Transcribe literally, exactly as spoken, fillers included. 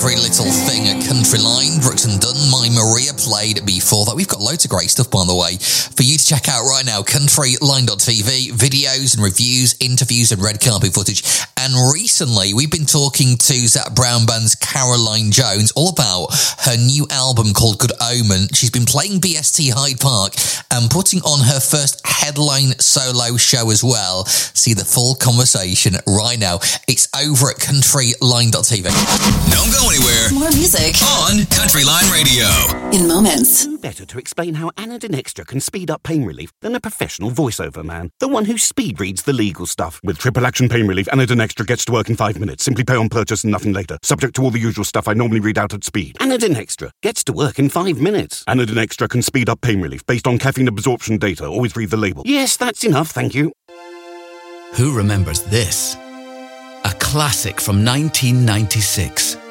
Every Little Thing at Country Line, Brooks and Dunn, My Maria played before that. We've got loads of great stuff, by the way, for you to check out right now. country line dot t v, videos and reviews, interviews and red carpet footage. And recently, we've been talking to Zac Brown Band's Caroline Jones all about her new album called Good Omen. She's been playing B S T Hyde Park and putting on her first headline solo show as well. See the full conversation right now. It's over at country line dot t v. Don't go anywhere. More music on Country Line Radio. In moments. Who better to explain how Anadin Extra can speed up pain relief than a professional voiceover man? The one who speed reads the legal stuff. With triple action pain relief, Anadin Extra gets to work in five minutes. Simply pay on purchase and nothing later. Subject to all the usual stuff I normally read out at speed. Anadin Extra gets to work in five minutes. Anadin Extra can speed up pain relief based on caffeine absorption data. Always read the label. Yes, that's enough, thank you. Who remembers this? A classic from nineteen ninety-six.